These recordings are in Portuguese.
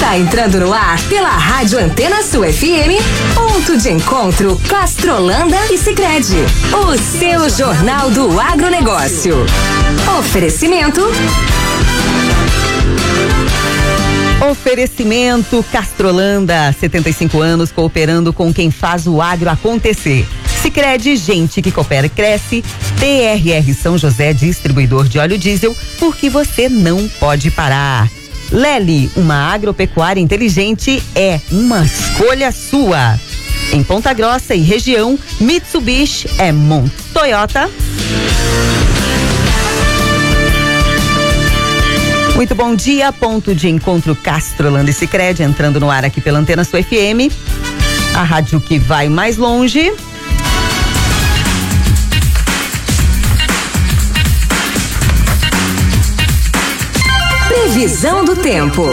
Está entrando no ar pela Rádio Antena Sul FM, ponto de encontro Castrolanda e Sicredi. O seu Jornal do Agronegócio. Oferecimento Castrolanda, 75 anos cooperando com quem faz o agro acontecer. Sicredi, gente que coopera e cresce. TRR São José, distribuidor de óleo diesel, porque você não pode parar. Lely, uma agropecuária inteligente é uma escolha sua. Em Ponta Grossa e região, Mitsubishi é Toyota. Muito bom dia, ponto de encontro Castrolanda e Sicredi, entrando no ar aqui pela Antena Sul FM, a rádio que vai mais longe. Previsão do tempo.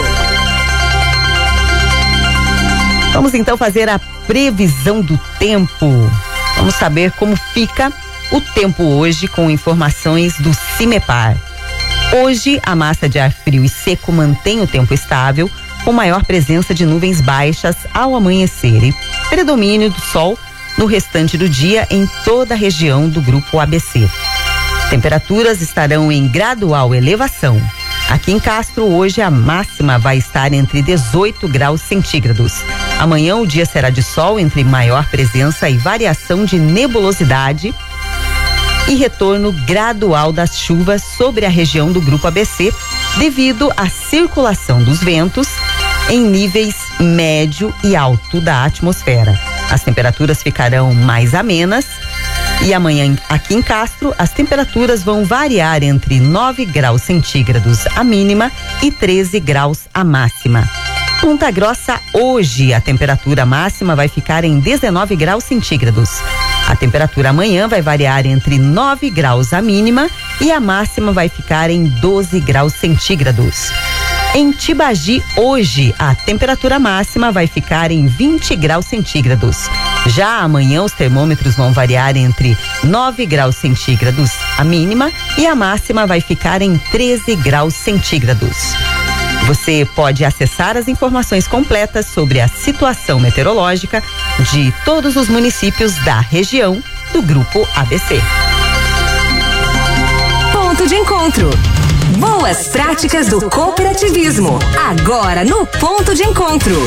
Vamos então fazer a previsão do tempo. Vamos saber como fica o tempo hoje com informações do CIMEPAR. Hoje, a massa de ar frio e seco mantém o tempo estável, com maior presença de nuvens baixas ao amanhecer e predomínio do sol no restante do dia em toda a região do grupo ABC. Temperaturas estarão em gradual elevação. Aqui em Castro, hoje a máxima vai estar entre 18 graus centígrados. Amanhã o dia será de sol entre maior presença e variação de nebulosidade e retorno gradual das chuvas sobre a região do Grupo ABC, devido à circulação dos ventos em níveis médio e alto da atmosfera. As temperaturas ficarão mais amenas e amanhã aqui em Castro as temperaturas vão variar entre 9 graus centígrados a mínima e 13 graus a máxima. Ponta Grossa, hoje a temperatura máxima vai ficar em 19 graus centígrados. A temperatura amanhã vai variar entre 9 graus a mínima e a máxima vai ficar em 12 graus centígrados. Em Tibagi, hoje, a temperatura máxima vai ficar em 20 graus centígrados. Já amanhã, os termômetros vão variar entre 9 graus centígrados a mínima e a máxima vai ficar em 13 graus centígrados. Você pode acessar as informações completas sobre a situação meteorológica de todos os municípios da região do Grupo ABC. Ponto de encontro. Boas práticas do cooperativismo. Agora no Ponto de Encontro.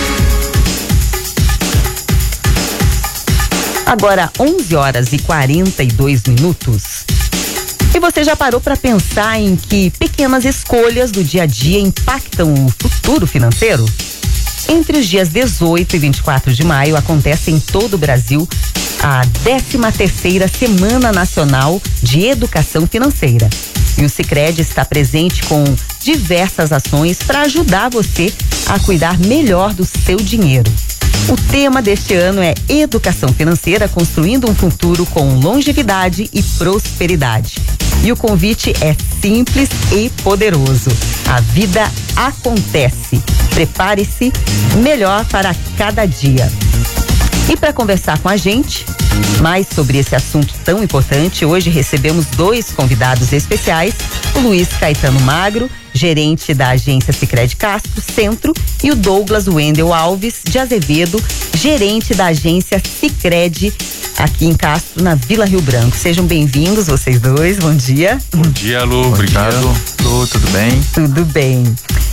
Agora 11 horas e 42 minutos. E você já parou para pensar em que pequenas escolhas do dia a dia impactam o futuro financeiro? Entre os dias 18 e 24 de maio acontece em todo o Brasil a 13ª Semana Nacional de Educação Financeira. E o Sicredi está presente com diversas ações para ajudar você a cuidar melhor do seu dinheiro. O tema deste ano é Educação Financeira, construindo um futuro com longevidade e prosperidade. E o convite é simples e poderoso. A vida acontece. Prepare-se melhor para cada dia. E para conversar com a gente mais sobre esse assunto tão importante, hoje recebemos 2 convidados especiais, o Luiz Caetano Magro, gerente da agência Sicredi Castro Centro, e o Douglas Wendel Alves de Azevedo, gerente da agência Sicredi aqui em Castro, na Vila Rio Branco. Sejam bem-vindos, vocês dois. Bom dia. Bom dia, Lu. Obrigado. Lu, tudo bem? Tudo bem.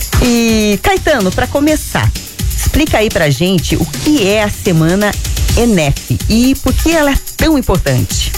E Caetano, para começar, explica aí pra gente o que é a Semana ENEF e por que ela é tão importante.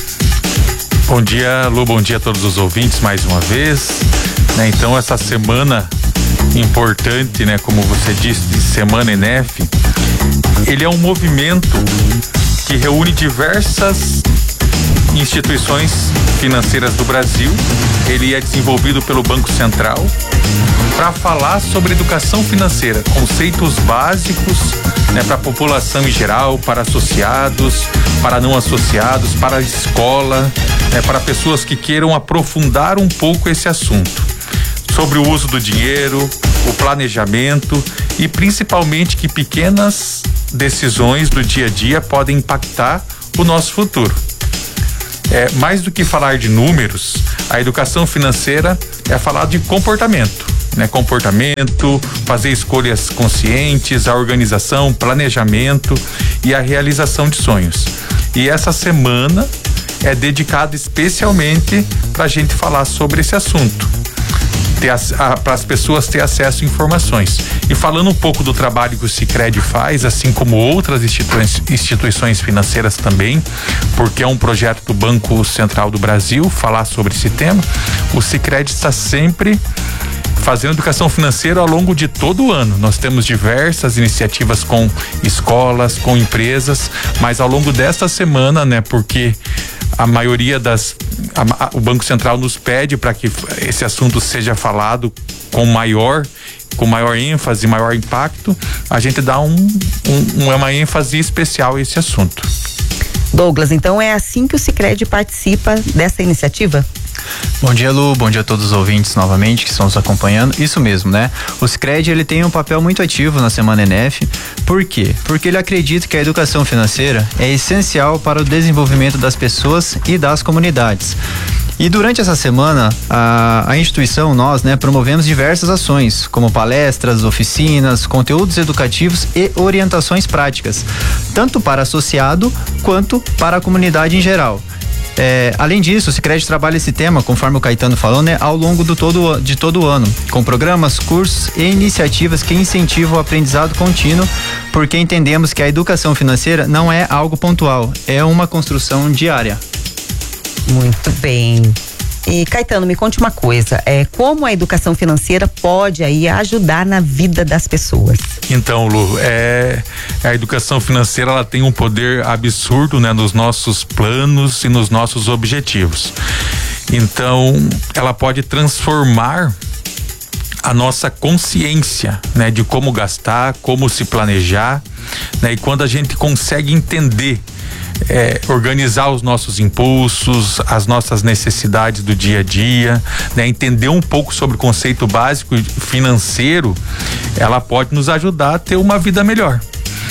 Bom dia, Lu, bom dia a todos os ouvintes mais uma vez, né? Então essa semana importante, né, como você disse, de Semana ENEF, ele é um movimento que reúne diversas instituições financeiras do Brasil. Ele é desenvolvido pelo Banco Central para falar sobre educação financeira, conceitos básicos, né, para a população em geral, para associados, para não associados, para a escola, né, para pessoas que queiram aprofundar um pouco esse assunto, sobre o uso do dinheiro, o planejamento e principalmente que pequenas decisões do dia a dia podem impactar o nosso futuro. Mais do que falar de números, a educação financeira é falar de comportamento. né? Comportamento, fazer escolhas conscientes, a organização, planejamento e a realização de sonhos. E essa semana é dedicada especialmente para a gente falar sobre esse assunto, para as pessoas terem acesso a informações. E falando um pouco do trabalho que o Sicredi faz, assim como outras instituições financeiras também, porque é um projeto do Banco Central do Brasil falar sobre esse tema, o Sicredi está sempre fazendo educação financeira ao longo de todo o ano. Nós temos diversas iniciativas com escolas, com empresas, mas ao longo desta semana, né, porque a maioria o Banco Central nos pede para que esse assunto seja falado com maior ênfase, maior impacto, a gente dá uma ênfase especial a esse assunto. Douglas, então é assim que o Sicredi participa dessa iniciativa? Bom dia, Lu, bom dia a todos os ouvintes novamente que estão nos acompanhando. Isso mesmo, né? O Sicredi, ele tem um papel muito ativo na Semana ENEF. Por quê? Porque ele acredita que a educação financeira é essencial para o desenvolvimento das pessoas e das comunidades. E durante essa semana, a instituição, nós, né, promovemos diversas ações, como palestras, oficinas, conteúdos educativos e orientações práticas, tanto para associado quanto para a comunidade em geral. Além disso, o Sicredi trabalha esse tema, conforme o Caetano falou, né, ao longo de todo o ano, com programas, cursos e iniciativas que incentivam o aprendizado contínuo, porque entendemos que a educação financeira não é algo pontual, é uma construção diária. Muito bem. E Caetano, me conte uma coisa, como a educação financeira pode aí ajudar na vida das pessoas? Então, Lu, a educação financeira, ela tem um poder absurdo, né, nos nossos planos e nos nossos objetivos. Então, ela pode transformar a nossa consciência, né, de como gastar, como se planejar, né, e quando a gente consegue entender, organizar os nossos impulsos, as nossas necessidades do dia a dia, né? Entender um pouco sobre o conceito básico financeiro, ela pode nos ajudar a ter uma vida melhor.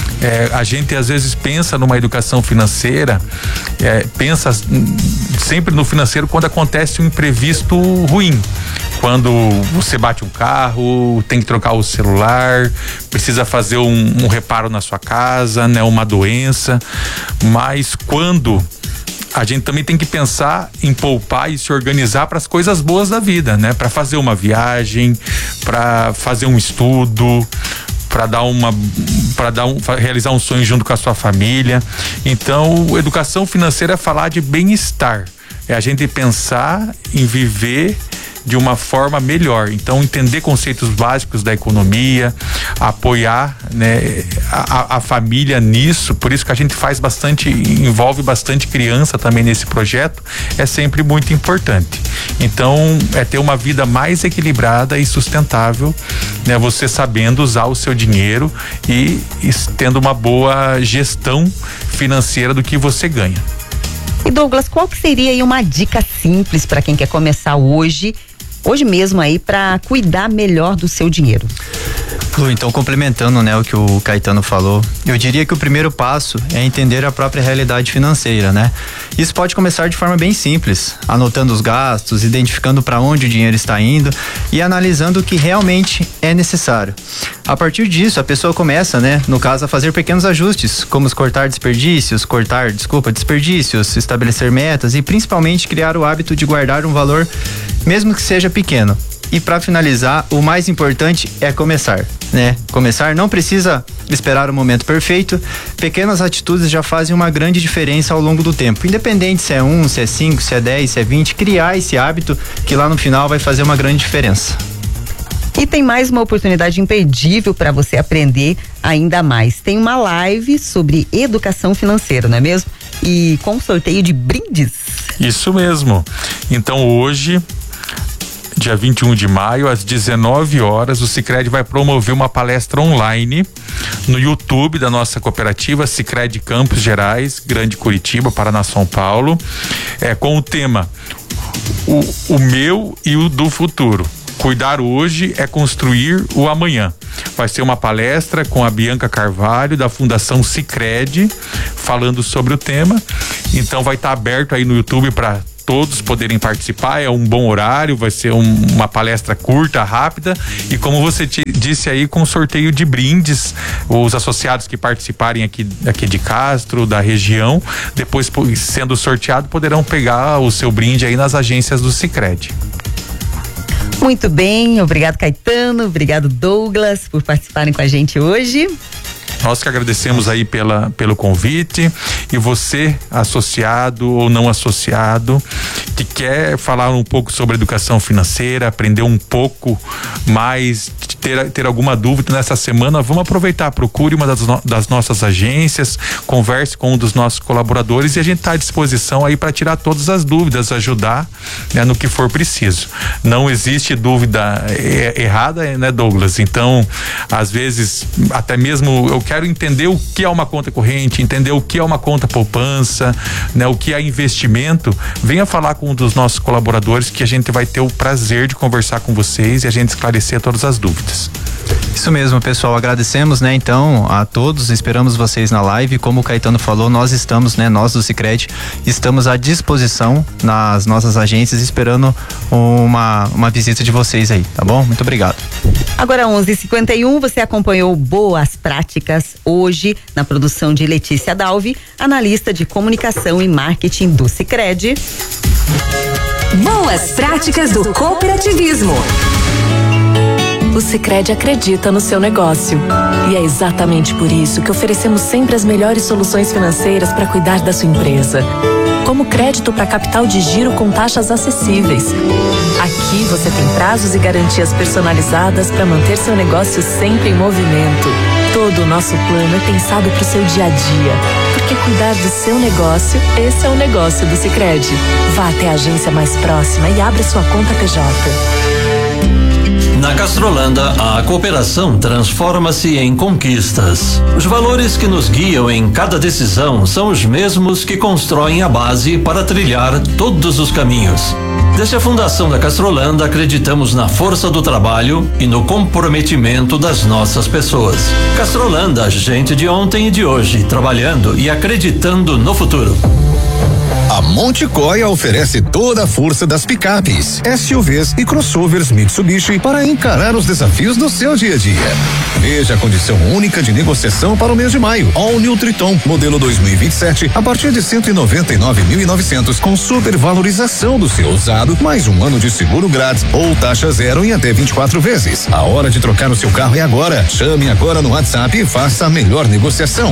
A gente às vezes pensa numa educação financeira, pensa sempre no financeiro quando acontece um imprevisto ruim. Quando você bate um carro, tem que trocar o celular, precisa fazer um reparo na sua casa, né? Uma doença. Mas quando a gente também tem que pensar em poupar e se organizar para as coisas boas da vida, né? Para fazer uma viagem, para fazer um estudo, para realizar um sonho junto com a sua família. Então, educação financeira é falar de bem-estar. É a gente pensar em viver de uma forma melhor. Então, entender conceitos básicos da economia, apoiar, né, a família nisso. Por isso que a gente faz envolve bastante criança também nesse projeto, é sempre muito importante. Então, é ter uma vida mais equilibrada e sustentável, né, você sabendo usar o seu dinheiro e tendo uma boa gestão financeira do que você ganha. E Douglas, qual que seria aí uma dica simples para quem quer começar hoje mesmo aí, para cuidar melhor do seu dinheiro? Lu, então, complementando, né, o que o Caetano falou, eu diria que o primeiro passo é entender a própria realidade financeira, né? Isso pode começar de forma bem simples, anotando os gastos, identificando para onde o dinheiro está indo e analisando o que realmente é necessário. A partir disso, a pessoa começa, né, no caso, a fazer pequenos ajustes, como cortar desperdícios, estabelecer metas e principalmente criar o hábito de guardar um valor, mesmo que seja pequeno. E para finalizar, o mais importante é começar, né? Começar, não precisa esperar o momento perfeito. Pequenas atitudes já fazem uma grande diferença ao longo do tempo. Independente se é 1, se é 5, se é 10, se é 20, criar esse hábito que lá no final vai fazer uma grande diferença. E tem mais uma oportunidade imperdível para você aprender ainda mais. Tem uma live sobre educação financeira, não é mesmo? E com sorteio de brindes. Isso mesmo. Então hoje, dia 21 de maio, às 19 horas, o Sicredi vai promover uma palestra online no YouTube da nossa cooperativa Sicredi Campos Gerais, Grande Curitiba, Paraná, São Paulo, com o tema o meu e o do futuro. Cuidar hoje é construir o amanhã. Vai ser uma palestra com a Bianca Carvalho, da Fundação Sicredi, falando sobre o tema. Então vai estar aberto aí no YouTube para todos poderem participar. É um bom horário, vai ser uma palestra curta, rápida, e como você disse aí, com sorteio de brindes. Os associados que participarem aqui de Castro, da região, depois sendo sorteado, poderão pegar o seu brinde aí nas agências do Sicredi. Muito bem, obrigado Caetano, obrigado Douglas por participarem com a gente hoje. Nós que agradecemos aí pelo convite, e você, associado ou não associado, que quer falar um pouco sobre educação financeira, aprender um pouco mais, ter alguma dúvida nessa semana, vamos aproveitar, procure uma das nossas agências, converse com um dos nossos colaboradores, e a gente está à disposição aí para tirar todas as dúvidas, ajudar, né, no que for preciso. Não existe dúvida errada, né, Douglas? Então, às vezes, até mesmo eu quero entender o que é uma conta corrente, entender o que é uma conta poupança, né, o que é investimento. Venha falar com um dos nossos colaboradores, que a gente vai ter o prazer de conversar com vocês e a gente esclarecer todas as dúvidas. Isso mesmo, pessoal, agradecemos, né, então, a todos, esperamos vocês na live. Como o Caetano falou, nós estamos, né, nós do Sicredi, estamos à disposição nas nossas agências, esperando uma visita de vocês aí, tá bom? Muito obrigado. Agora 11h51, você acompanhou Boas Práticas hoje na produção de Letícia Dalvi, analista de comunicação e marketing do Sicredi. Boas Práticas do Cooperativismo. O Sicredi acredita no seu negócio. E é exatamente por isso que oferecemos sempre as melhores soluções financeiras para cuidar da sua empresa. Como crédito para capital de giro com taxas acessíveis. Aqui você tem prazos e garantias personalizadas para manter seu negócio sempre em movimento. Todo o nosso plano é pensado para o seu dia a dia. Porque cuidar do seu negócio, esse é o negócio do Sicredi. Vá até a agência mais próxima e abra sua conta PJ. Na Castrolanda, a cooperação transforma-se em conquistas. Os valores que nos guiam em cada decisão são os mesmos que constroem a base para trilhar todos os caminhos. Desde a fundação da Castrolanda, acreditamos na força do trabalho e no comprometimento das nossas pessoas. Castrolanda, gente de ontem e de hoje, trabalhando e acreditando no futuro. A Monte Coia oferece toda a força das picapes, SUVs e crossovers Mitsubishi para encarar os desafios do seu dia a dia. Veja a condição única de negociação para o mês de maio. All New Triton, modelo 2027, a partir de 199.900, com supervalorização do seu usado, mais um ano de seguro grátis ou taxa zero em até 24 vezes. A hora de trocar o seu carro é agora. Chame agora no WhatsApp e faça a melhor negociação.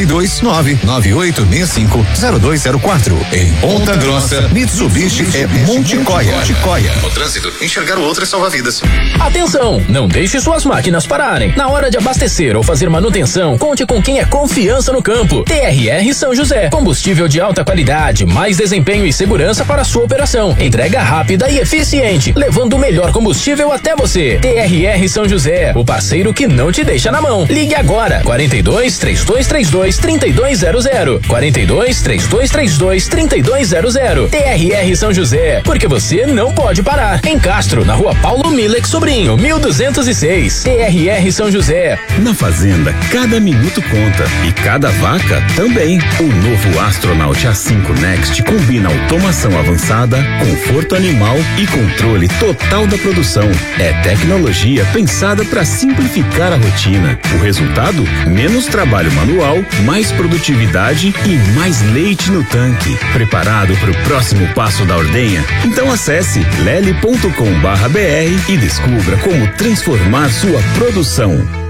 42-99865-0204. Em Ponta Grossa, Mitsubishi é Monte Coia. No trânsito, enxergar o outro é salvar vidas. Atenção! Não deixe suas máquinas pararem. Na hora de abastecer ou fazer manutenção, conte com quem é confiança no campo. TRR São José. Combustível de alta qualidade, mais desempenho e segurança para a sua operação. Entrega rápida e eficiente, levando o melhor combustível até você. TRR São José, o parceiro que não te deixa na mão. Ligue agora. 42-3232-3200. 42-3232-3200. TRR São José, porque você não pode parar. Em Castro, na rua Paulo Milek Sobrinho, 1206. TRR São José. Na fazenda, cada minuto conta e cada vaca também. O novo Astronaut A5 Next combina automação avançada, conforto animal e controle total da produção. É tecnologia pensada para simplificar a rotina. O resultado? Menos trabalho manual, mais produtividade e mais leite no tanque. Preparado para o próximo passo da ordenha? Então acesse lele.com.br e descubra como transformar sua produção.